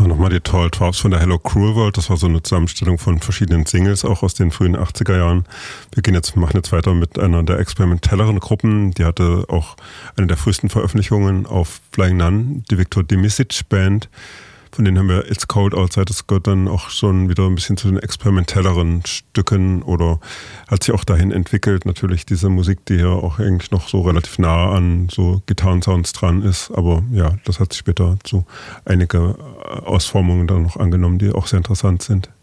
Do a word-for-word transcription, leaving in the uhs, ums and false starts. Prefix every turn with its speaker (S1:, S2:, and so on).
S1: war nochmal die Tall Dwarfs von der Hello Cruel World. Das war so eine Zusammenstellung von verschiedenen Singles, auch aus den frühen achtziger Jahren. Wir gehen jetzt, machen jetzt weiter mit einer der experimentelleren Gruppen. Die hatte auch eine der frühesten Veröffentlichungen auf Flying Nun, die Viktor Dimisic Band. Von denen haben wir It's Cold Outside. Das gehört dann auch schon wieder ein bisschen zu den experimentelleren Stücken oder hat sich auch dahin entwickelt. Natürlich diese Musik, die ja auch eigentlich noch so relativ nah an so Gitarrensounds dran ist. Aber ja, das hat sich später zu einige Ausformungen dann noch angenommen, die auch sehr interessant sind.